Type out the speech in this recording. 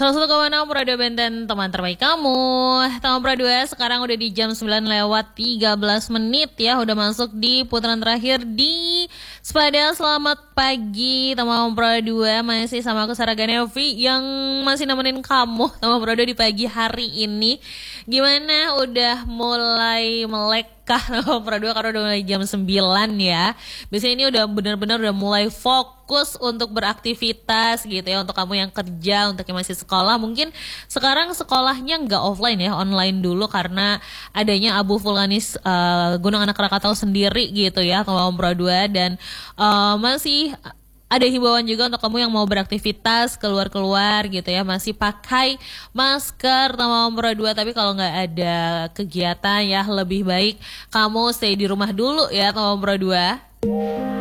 101,6 Radio Benten, teman terbaik kamu. Teman Pro 2 sekarang udah di jam 9 lewat 13 menit ya. Udah masuk di putaran terakhir di Sepada. Selamat pagi teman Pro 2. Masih sama aku Sarah Ganevi yang masih nemenin kamu teman Pro 2 di pagi hari ini. Gimana, udah mulai melek teman Pro 2 karena udah mulai jam 9 ya. Biasanya ini udah benar-benar udah mulai fokus untuk beraktivitas gitu ya. Untuk kamu yang kerja, untuk yang masih sekolah, mungkin sekarang sekolahnya nggak offline ya, online dulu karena adanya abu vulkanis Gunung Anak Krakatau sendiri gitu ya teman Pro 2. Dan masih ada himbauan juga untuk kamu yang mau beraktivitas keluar-keluar gitu ya, masih pakai masker teman Pro 2. Tapi kalau nggak ada kegiatan ya lebih baik kamu stay di rumah dulu ya teman Pro 2.